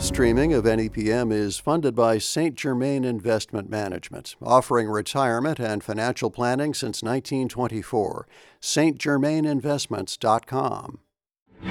streaming of NEPM is funded by St. Germain Investment Management, offering retirement and financial planning since 1924. stgermaininvestments.com.